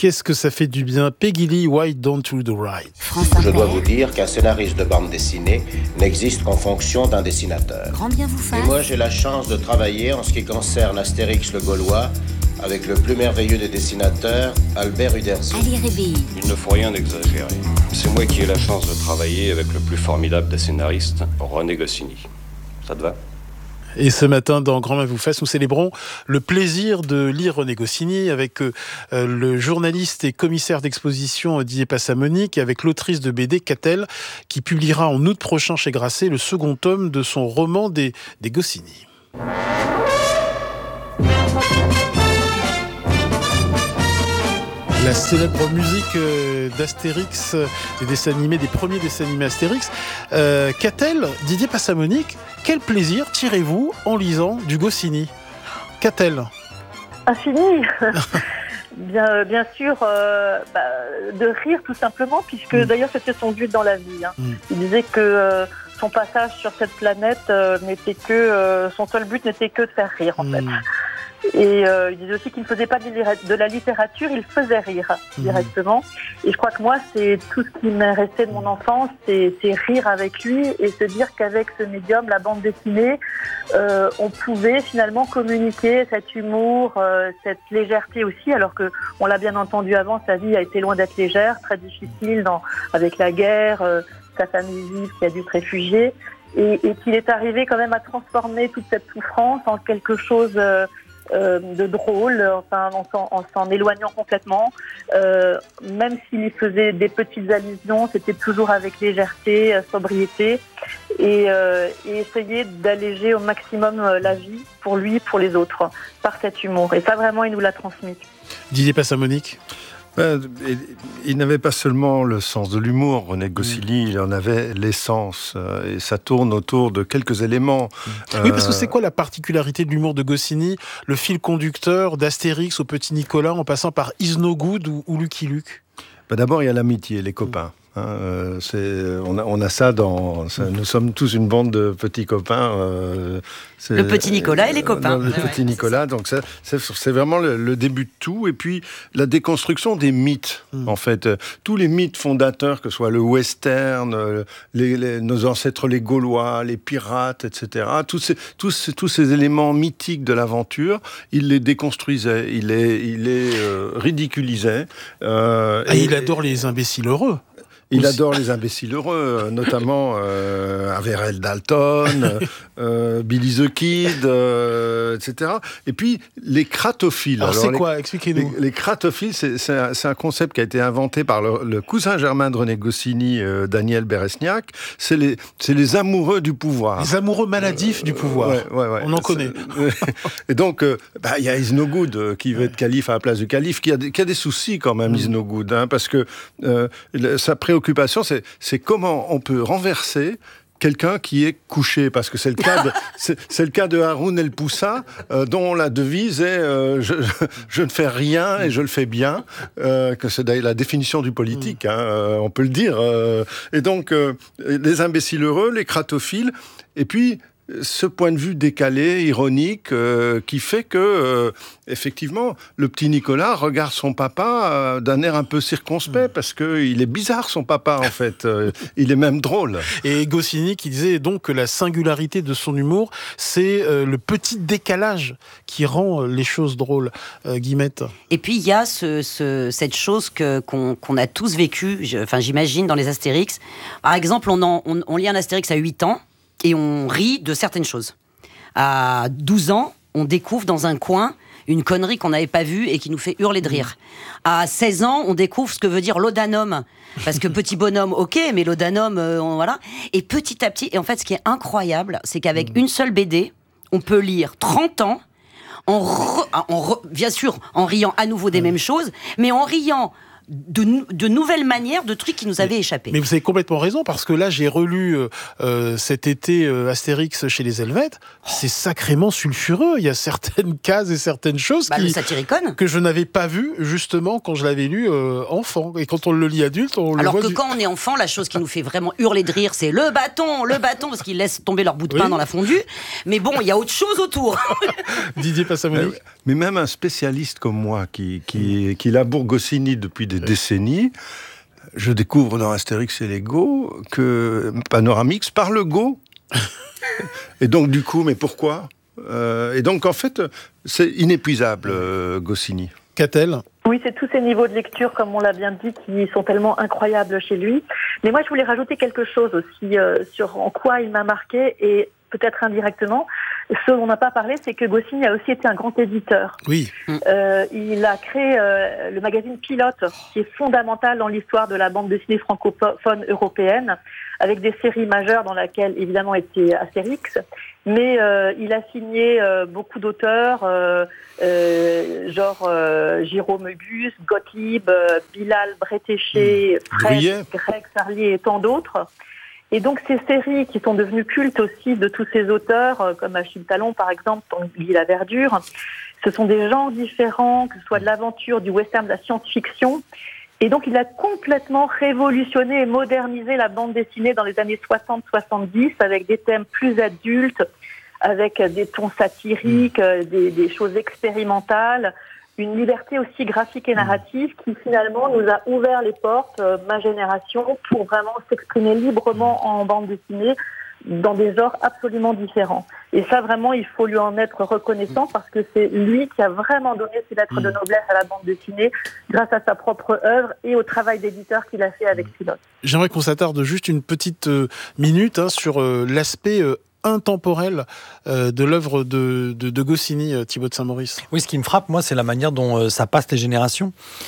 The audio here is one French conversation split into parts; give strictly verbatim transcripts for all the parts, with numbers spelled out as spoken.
qu'est-ce que ça fait du bien. Peggy Lee, Why Don't You Do Right? Je dois vous dire qu'un scénariste de bande dessinée n'existe qu'en fonction d'un dessinateur. Grand bien vous fasse. Et moi, j'ai la chance de travailler en ce qui concerne Astérix le Gaulois avec le plus merveilleux des dessinateurs, Albert Uderzo. Allez, réveille. Il ne faut rien exagérer. C'est moi qui ai la chance de travailler avec le plus formidable des scénaristes, René Goscinny. Ça te va ? Et ce matin, dans Grand Bien vous fasse, nous célébrons le plaisir de lire René Goscinny avec euh, le journaliste et commissaire d'exposition Didier Passamonique, avec l'autrice de B D, Catel, qui publiera en août prochain chez Grasset le second tome de son roman des, des Goscinny. La célèbre musique euh, d'Astérix, euh, des dessins animés, des premiers dessins animés Astérix. Euh, Qu'a-t-elle, Didier Passamonique, quel plaisir tirez-vous en lisant du Goscinny? Qu'a-t-elle? Infini. bien, bien sûr, euh, bah, de rire tout simplement, puisque mmh. d'ailleurs c'était son but dans la vie. Hein. Mmh. Il disait que euh, son passage sur cette planète euh, n'était que euh, son seul but n'était que de faire rire en mmh. fait. Et euh, il disait aussi qu'il ne faisait pas de la littérature, il faisait rire directement. Mmh. Et je crois que moi, c'est tout ce qui m'est resté de mon enfance, c'est, c'est rire avec lui et se dire qu'avec ce médium, la bande dessinée, euh, on pouvait finalement communiquer cet humour, euh, cette légèreté aussi, alors que on l'a bien entendu avant, sa vie a été loin d'être légère, très difficile dans, avec la guerre, euh, sa famille juive qui a dû se réfugier, et, et qu'il est arrivé quand même à transformer toute cette souffrance en quelque chose euh, Euh, de drôle, enfin, en, s'en, en s'en éloignant complètement. Euh, même s'il y faisait des petites allusions, c'était toujours avec légèreté, euh, sobriété, et, euh, et essayer d'alléger au maximum euh, la vie pour lui, pour les autres, par cet humour. Et ça, vraiment, il nous l'a transmis. Didier Passamonique. Ben, il, il n'avait pas seulement le sens de l'humour, René Goscinny, mmh. il en avait l'essence, euh, et ça tourne autour de quelques éléments. Mmh. Euh... Oui, parce que c'est quoi la particularité de l'humour de Goscinny, le fil conducteur d'Astérix au Petit Nicolas, en passant par Is No Good ou, ou Lucky Luke? Ben d'abord, il y a l'amitié, les copains. Mmh. Hein, euh, c'est, on, a, on a ça dans... Ça, nous sommes tous une bande de petits copains. Euh, c'est, le petit Nicolas et les copains. Le petit ouais, Nicolas, donc ça, c'est, c'est vraiment le, le début de tout. Et puis, la déconstruction des mythes, mmh. en fait. Tous les mythes fondateurs, que ce soit le western, les, les, nos ancêtres les Gaulois, les pirates, et cetera. Tous ces, tous, ces, tous ces éléments mythiques de l'aventure, il les déconstruisait, il les, il les euh, ridiculisait. Euh, ah, et il adore les imbéciles heureux. Il adore les imbéciles heureux, notamment euh, Averell Dalton, euh, Billy the Kid, euh, et cetera. Et puis, les cratophiles. Alors, Alors c'est les, quoi? Expliquez-nous. Les, les cratophiles, c'est, c'est, un, c'est un concept qui a été inventé par le, le cousin germain de René Goscinny, euh, Daniel Beresniak. C'est les, c'est les amoureux du pouvoir. Les amoureux maladifs euh, du pouvoir. Ouais, ouais, ouais. On en connaît. Et donc, il euh, bah, y a Is No Good, euh, qui veut être calife à la place du calife, qui a, qui a des soucis quand même, mmh. Is No Good, hein, parce que euh, sa préoccupation, C'est, c'est comment on peut renverser quelqu'un qui est couché, parce que c'est le cas de, c'est, c'est le cas de Haroun El Poussa, euh, dont la devise est euh, je, je, je ne fais rien et je le fais bien, euh, que c'est d'ailleurs la définition du politique, hein, euh, on peut le dire. Euh, et donc, euh, les imbéciles heureux, les cratophiles, et puis ce point de vue décalé, ironique, euh, qui fait que, euh, effectivement, le petit Nicolas regarde son papa euh, d'un air un peu circonspect, mmh. parce qu'il est bizarre, son papa, en fait. Euh, il est même drôle. Et Goscinny qui disait donc que la singularité de son humour, c'est euh, le petit décalage qui rend les choses drôles. Euh, Guillemette. Et puis, il y a ce, ce, cette chose que, qu'on, qu'on a tous vécue, enfin, j'imagine, dans les Astérix. Par exemple, on, en, on, on lit un Astérix à huit ans, et on rit de certaines choses. À douze ans, on découvre dans un coin une connerie qu'on n'avait pas vue et qui nous fait hurler de rire. À seize ans, on découvre ce que veut dire laudanum. Parce que petit bonhomme, ok, mais laudanum, euh, on, voilà. Et petit à petit, et en fait, ce qui est incroyable, c'est qu'avec une seule B D, on peut lire trente ans, en re, en re, bien sûr, en riant à nouveau des mêmes choses, mais en riant de, de nouvelles manières, de trucs qui nous avaient échappé. Mais vous avez complètement raison, parce que là, j'ai relu euh, euh, cet été euh, Astérix chez les Helvètes. Oh. C'est sacrément sulfureux. Il y a certaines cases et certaines choses bah, qui, le Satyricon. que je n'avais pas vues, justement, quand je l'avais lu euh, enfant. Et quand on le lit adulte, on Alors le voit... Alors que quand on est enfant, la chose qui nous fait vraiment hurler de rire, c'est le bâton, le bâton, parce qu'ils laissent tomber leur bout de pain oui. dans la fondue. Mais bon, il y a autre chose autour. Didier Passamonique. Mais même un spécialiste comme moi, qui, qui, qui laboure Goscinny depuis des oui. décennies, je découvre dans Astérix et les Go que Panoramix parle Go. Et donc, du coup, mais pourquoi euh, Et donc, en fait, c'est inépuisable, euh, Goscinny. Qu'a-t-elle ? Oui, c'est tous ces niveaux de lecture, comme on l'a bien dit, qui sont tellement incroyables chez lui. Mais moi, je voulais rajouter quelque chose aussi euh, sur en quoi il m'a marqué, et peut-être indirectement. Ce dont on n'a pas parlé, c'est que Goscinny a aussi été un grand éditeur. Oui. Euh, il a créé euh, le magazine Pilote, qui est fondamental dans l'histoire de la bande dessinée francophone européenne, avec des séries majeures dans laquelle, évidemment, était Astérix. Mais euh, il a signé euh, beaucoup d'auteurs, euh, euh, genre euh, Jérôme Gus, Gottlieb, euh, Bilal Bretéché, mmh. Fred, Greg Sarlier et tant d'autres. Et donc ces séries qui sont devenues cultes aussi de tous ces auteurs, euh, comme Achille Talon par exemple, Tanguy la Verdure, ce sont des genres différents, que ce soit de l'aventure, du western, de la science-fiction. Et donc il a complètement révolutionné et modernisé la bande dessinée dans les années soixante soixante-dix avec des thèmes plus adultes, avec des tons satiriques, des, des choses expérimentales, une liberté aussi graphique et narrative qui finalement nous a ouvert les portes, euh, ma génération, pour vraiment s'exprimer librement en bande dessinée dans des genres absolument différents. Et ça, vraiment, il faut lui en être reconnaissant parce que c'est lui qui a vraiment donné ses lettres de noblesse à la bande dessinée grâce à sa propre œuvre et au travail d'éditeur qu'il a fait avec Pilote. J'aimerais qu'on s'attarde juste une petite euh, minute hein, sur euh, l'aspect euh, intemporel euh, de l'œuvre de, de, de Goscinny, euh, Thibaut de Saint-Maurice. Oui, ce qui me frappe, moi, c'est la manière dont euh, ça passe les générations.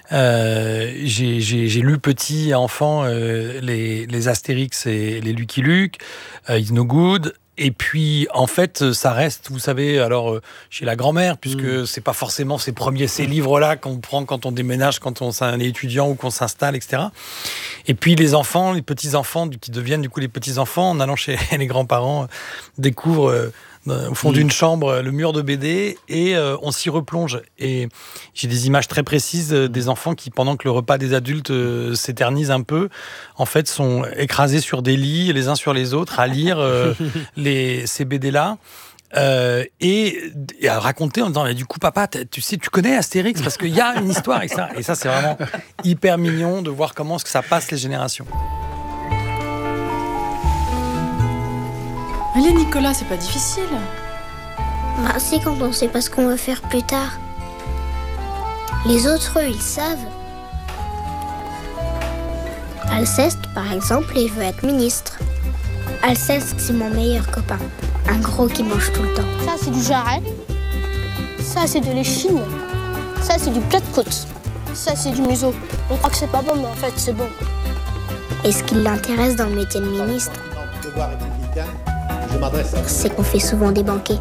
Euh, j'ai, j'ai, j'ai lu petit, enfant, euh, les, les Astérix et les Lucky Luke, euh, It's No Good. Et puis, en fait, ça reste, vous savez, alors euh, chez la grand-mère, puisque mmh. c'est pas forcément ces premiers, ces livres-là qu'on prend quand on déménage, quand on est étudiant ou qu'on s'installe, et cetera. Et puis les enfants, les petits-enfants qui deviennent du coup les petits-enfants, en allant chez les grands-parents, euh, découvrent euh, au fond mmh. d'une chambre le mur de B D et euh, on s'y replonge. Et j'ai des images très précises euh, des enfants qui, pendant que le repas des adultes euh, s'éternise un peu, en fait, sont écrasés sur des lits, les uns sur les autres, à lire euh, les, ces B D-là. Euh, et, et à raconter en disant du coup papa tu sais tu connais Astérix parce qu'il y a une histoire et ça et ça c'est vraiment hyper mignon de voir comment est-ce que ça passe les générations. Allez Nicolas, c'est pas difficile. Bah c'est quand on sait pas ce qu'on veut faire plus tard. Les autres eux ils savent. Alceste par exemple il veut être ministre. Alceste c'est mon meilleur copain. Un gros qui mange tout le temps. Ça, c'est du jarret. Ça, c'est de l'échine. Ça, c'est du plat de côte. Ça, c'est du museau. On croit que c'est pas bon, mais en fait, c'est bon. Et ce qui l'intéresse dans le métier de ministre, c'est qu'on fait souvent des banquets.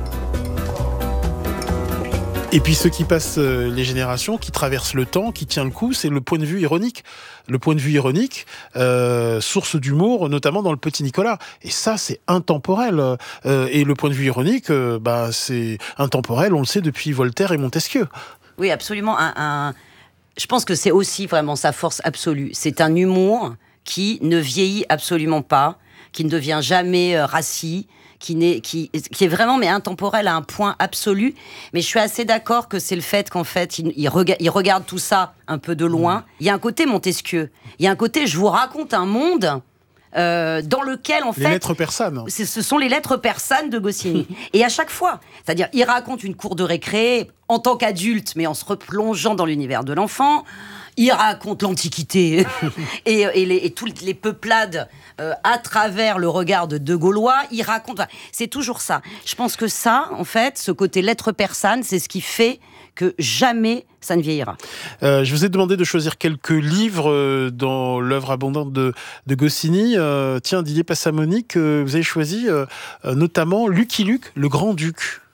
Et puis ceux qui passent les générations, qui traversent le temps, qui tient le coup, c'est le point de vue ironique. Le point de vue ironique, euh, source d'humour, notamment dans le Petit Nicolas. Et ça, c'est intemporel. Euh, et le point de vue ironique, euh, bah, c'est intemporel, on le sait, depuis Voltaire et Montesquieu. Oui, absolument. Un, un... Je pense que c'est aussi vraiment sa force absolue. C'est un humour qui ne vieillit absolument pas, qui ne devient jamais euh, rassis, Qui, n'est, qui, qui est vraiment mais intemporel à un point absolu. Mais je suis assez d'accord que c'est le fait qu'en fait, il, il, rega- il regarde tout ça un peu de loin. Il y a un côté Montesquieu. Il y a un côté, je vous raconte un monde euh, dans lequel, en les fait... Les lettres persanes. C'est, ce sont les lettres persanes de Goscinny. Et à chaque fois, c'est-à-dire, il raconte une cour de récré en tant qu'adulte, mais en se replongeant dans l'univers de l'enfant. Il raconte l'Antiquité et, et, les, et toutes les peuplades euh, à travers le regard de deux Gaulois. Il raconte... C'est toujours ça. Je pense que ça, en fait, ce côté lettre persane, c'est ce qui fait que jamais ça ne vieillira. Euh, je vous ai demandé de choisir quelques livres euh, dans l'œuvre abondante de, de Goscinny. Euh, tiens, Didier Passamonique, euh, vous avez choisi euh, notamment Lucky Luke, le Grand-Duc.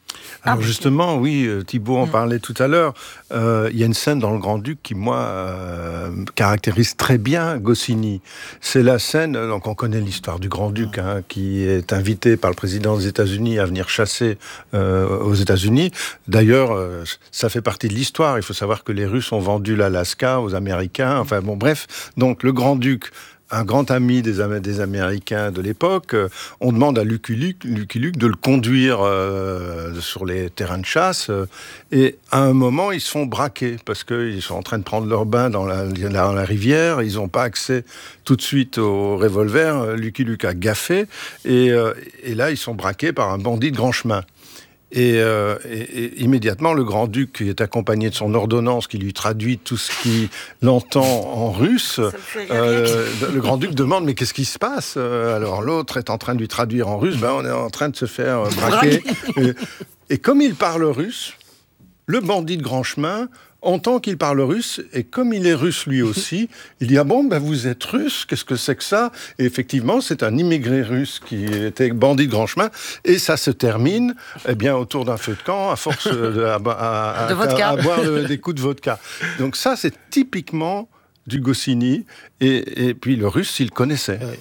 Alors justement, oui, Thibault en parlait tout à l'heure. Euh, il y a une scène dans Le Grand-Duc qui, moi, euh, caractérise très bien Goscinny. C'est la scène, donc on connaît l'histoire du Grand-Duc, hein, qui est invité par le président des États-Unis à venir chasser euh, aux États-Unis. D'ailleurs, euh, ça fait partie de l'histoire. Il faut savoir que les Russes ont vendu l'Alaska aux Américains. Enfin bon, bref. Donc le Grand-Duc, un grand ami des, Am- des Américains de l'époque, euh, on demande à Lucky Luke, Lucky Luke de le conduire euh, sur les terrains de chasse. Euh, et à un moment, ils se font braquer parce qu'ils sont en train de prendre leur bain dans la, dans la rivière. Ils n'ont pas accès tout de suite au revolver. Lucky Luke a gaffé. Et, euh, et là, ils sont braqués par un bandit de grand chemin. Et, euh, et, et immédiatement, le Grand-Duc, qui est accompagné de son ordonnance, qui lui traduit tout ce qu'il entend en russe, euh, le Grand-Duc demande « Mais qu'est-ce qui se passe ?» Alors l'autre est en train de lui traduire en russe, ben, on est en train de se faire braquer. et, et comme il parle russe, le bandit de grand chemin entend qu'il parle russe, et comme il est russe lui aussi, il dit « Ah bon, ben vous êtes russe, qu'est-ce que c'est que ça ?» Et effectivement, c'est un immigré russe qui était bandit de grand chemin, et ça se termine eh bien, autour d'un feu de camp, à force de, à, à, à, de vodka. à, à boire le, des coups de vodka. Donc ça, c'est typiquement du Goscinny, et, et puis le russe, il connaissait. Oui.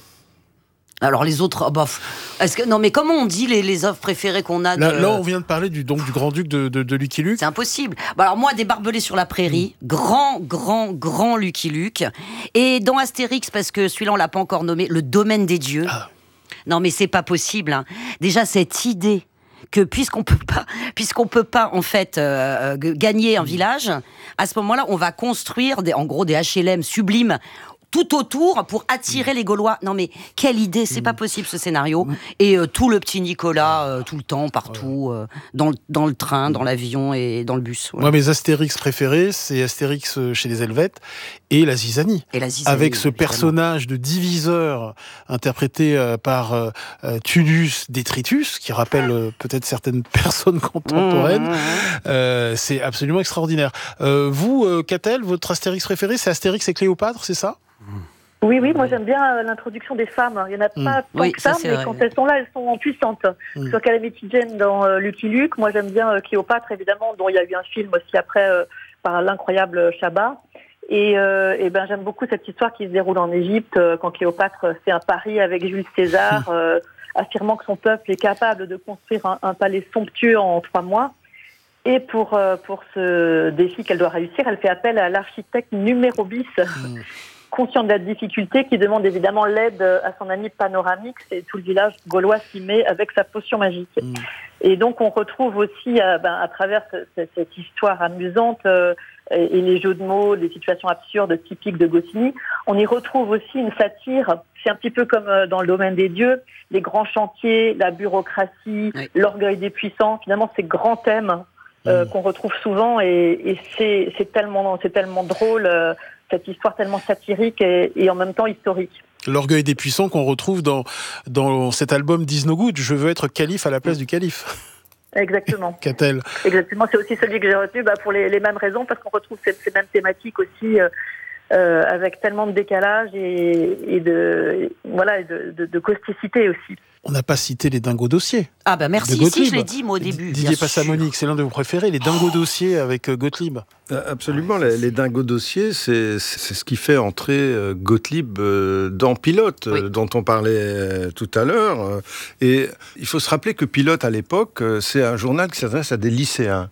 Alors les autres, oh bah, est-ce que non mais comment on dit les, les œuvres préférées qu'on a de... là, là, on vient de parler du donc du Grand-Duc de, de, de Lucky Luke. C'est impossible. Bah alors moi, des Barbelés sur la prairie, mmh. grand, grand, grand Lucky Luke. Et dans Astérix, parce que celui-là on l'a pas encore nommé, le Domaine des dieux. Ah. Non mais c'est pas possible. Hein. Déjà cette idée que puisqu'on peut pas, puisqu'on peut pas en fait euh, gagner un village, à ce moment-là, on va construire des, en gros des H L M sublimes tout autour pour attirer les Gaulois. Non mais quelle idée, c'est pas possible ce scénario. Et euh, tout le petit Nicolas, euh, tout le temps, partout, euh, dans, le, dans le train, dans l'avion et dans le bus. Voilà. Moi, mes Astérix préférés, c'est Astérix chez les Helvètes et la Zizanie. Et la Zizanie, avec ce évidemment. Personnage de diviseur interprété euh, par euh, Tullus Détritus, qui rappelle euh, peut-être certaines personnes contemporaines. Mmh, mmh. Euh, c'est absolument extraordinaire. Euh, vous, euh, Catel, votre Astérix préféré, c'est Astérix et Cléopâtre, c'est ça ? Oui, oui, moi j'aime bien euh, l'introduction des femmes. Il n'y en a pas mmh. tant oui, que ça, ça mais vrai, quand oui. elles sont là, elles sont puissantes. Mmh. Sur Calamity Jane dans euh, Lucky Luke, moi j'aime bien euh, Cléopâtre, évidemment, dont il y a eu un film aussi après euh, par l'incroyable Chabat. Et, euh, et ben j'aime beaucoup cette histoire qui se déroule en Égypte, euh, quand Cléopâtre fait un pari avec Jules César, euh, affirmant que son peuple est capable de construire un, un palais somptueux en trois mois. Et pour, euh, pour ce défi qu'elle doit réussir, elle fait appel à l'architecte Numérobis, mmh. conscient de la difficulté, qui demande évidemment l'aide à son ami Panoramix, et tout le village gaulois s'y met avec sa potion magique. Mmh. Et donc on retrouve aussi, euh, ben, à travers ce, ce, cette histoire amusante euh, et, et les jeux de mots, les situations absurdes typiques de Goscinny, on y retrouve aussi une satire. C'est un petit peu comme euh, dans Le Domaine des dieux, les grands chantiers, la bureaucratie, oui. l'orgueil des puissants, finalement ces grands thèmes euh, mmh. qu'on retrouve souvent, et, et c'est, c'est, tellement, c'est tellement drôle, euh, cette histoire tellement satirique et, et en même temps historique. L'orgueil des puissants qu'on retrouve dans, dans cet album d'Is No Good, Je veux être calife à la place du calife. Exactement. Catel. Exactement, c'est aussi celui que j'ai retenu bah, pour les, les mêmes raisons, parce qu'on retrouve ces, ces mêmes thématiques aussi, euh, euh, avec tellement de décalage et, et, de, voilà, et de, de, de causticité aussi. On n'a pas cité les Dingo Dossiers. Ah bah merci, si je l'ai dit moi au début. Didier Passamonique, c'est l'un de vos préférés, les Dingo Dossiers avec Gottlieb. Absolument, les, les Dingo Dossiers, c'est, c'est ce qui fait entrer Gottlieb dans Pilote, oui. dont on parlait tout à l'heure. Et il faut se rappeler que Pilote, à l'époque, c'est un journal qui s'adresse à des lycéens.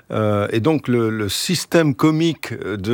Et donc le, le système comique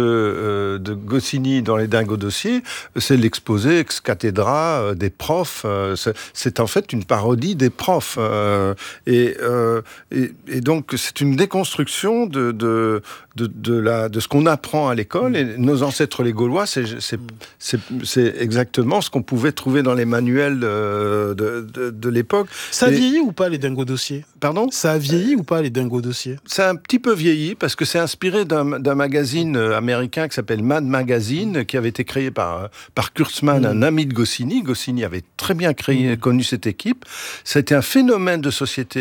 de, de Goscinny dans les Dingo Dossiers, c'est l'exposé ex cathedra des profs. C'est, c'est en fait une parodie des profs. Euh, et, euh, et, et donc, c'est une déconstruction de, de, de, de, la, de ce qu'on apprend à l'école. Et nos ancêtres, les Gaulois, c'est, c'est, c'est, c'est exactement ce qu'on pouvait trouver dans les manuels de, de, de, de l'époque. Ça a et... vieilli ou pas, les Dingo Dossiers ? Pardon ? Ça a vieilli ou pas, les Dingo Dossiers ? Ça a un petit peu vieilli, parce que c'est inspiré d'un, d'un magazine américain qui s'appelle Mad Magazine, qui avait été créé par, par Kurtzman, mmh. un ami de Goscinny. Goscinny avait très bien créé, mmh. connu cette équipe. C'était un phénomène de société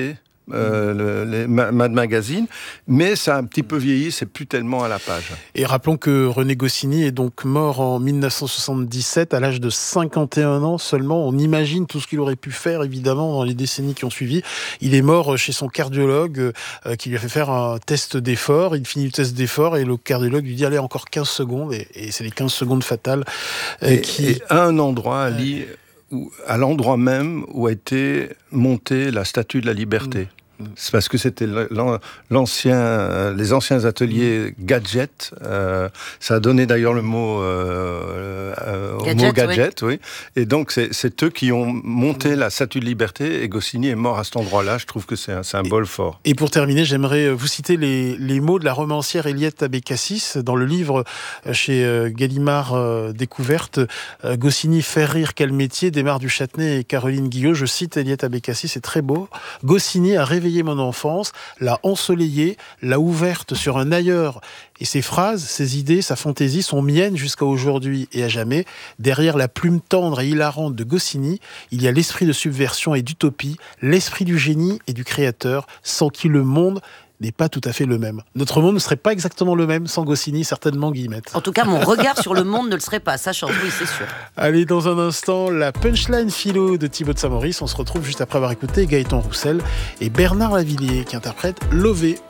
euh, le, les Mad Magazine, mais ça a un petit peu vieilli, c'est plus tellement à la page. Et rappelons que René Goscinny est donc mort en dix-neuf cent soixante-dix-sept, à l'âge de cinquante et un ans seulement. On imagine tout ce qu'il aurait pu faire, évidemment, dans les décennies qui ont suivi. Il est mort chez son cardiologue, euh, qui lui a fait faire un test d'effort. Il finit le test d'effort et le cardiologue lui dit « Allez, encore quinze secondes ». Et, et c'est les quinze secondes fatales. Euh, et, qui... et à un endroit, Ali, où, à l'endroit même où a été montée la Statue de la Liberté. Mmh. C'est parce que c'était l'ancien, les anciens ateliers gadget. Euh, ça a donné d'ailleurs le mot, euh, euh, gadget, au mot gadget, oui. oui. Et donc c'est, c'est eux qui ont monté la Statue de Liberté. Et Goscinny est mort à cet endroit-là. Je trouve que c'est un symbole et, fort. Et pour terminer, j'aimerais vous citer les, les mots de la romancière Eliette Abécassis dans le livre chez Gallimard euh, Découverte. Euh, Goscinny faire rire quel métier, d'Aimar du Châtenay et Caroline Guillot. Je cite Eliette Abécassis, c'est très beau. Goscinny a réveillé mon enfance, l'a ensoleillée, l'a ouverte sur un ailleurs. Et ses phrases, ses idées, sa fantaisie sont miennes jusqu'à aujourd'hui et à jamais. Derrière la plume tendre et hilarante de Goscinny, il y a l'esprit de subversion et d'utopie, l'esprit du génie et du créateur, sans qui le monde n'est pas tout à fait le même. Notre monde ne serait pas exactement le même sans Goscinny, certainement, Guillemette. En tout cas, mon regard sur le monde ne le serait pas, ça change, oui, c'est sûr. Allez, dans un instant, la punchline philo de Thibaut de Saint-Maurice. On se retrouve juste après avoir écouté Gaëtan Roussel et Bernard Lavilliers qui interprètent Lové.